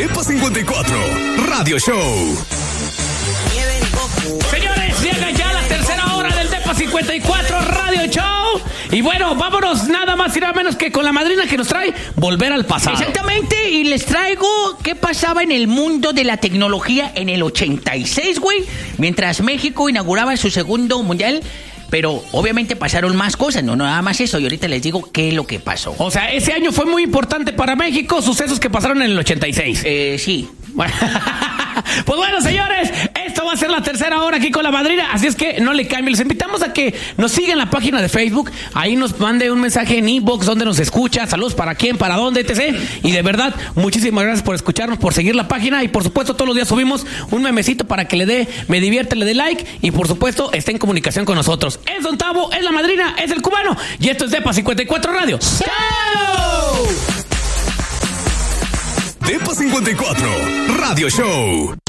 Depa 54 Radio Show. Señores, llega ya la tercera hora del Depa 54 Radio Show. Y bueno, vámonos nada más y nada menos que con la madrina que nos trae Volver al Pasado. Exactamente, y les traigo qué pasaba en el mundo de la tecnología en el 86, güey, mientras México inauguraba su segundo mundial. Pero obviamente pasaron más cosas, no nada más eso, y ahorita les digo qué es lo que pasó. O sea, ese año fue muy importante para México, sucesos que pasaron en el 86. Sí. Bueno. Pues bueno, señores, esto va a ser la tercera hora aquí con la madrina, así es que no le cambien. Les invitamos a que nos sigan en la página de Facebook, ahí nos mande un mensaje en inbox donde nos escucha, saludos para quién, para dónde, etc. Y de verdad, muchísimas gracias por escucharnos, por seguir la página, y por supuesto todos los días subimos un memecito para que le dé, me divierte, le dé like, y por supuesto esté en comunicación con nosotros. Es Don Tavo, es la madrina, es el cubano, y esto es Depa 54 Radio. ¡Chao! Depa 54 Radio Show.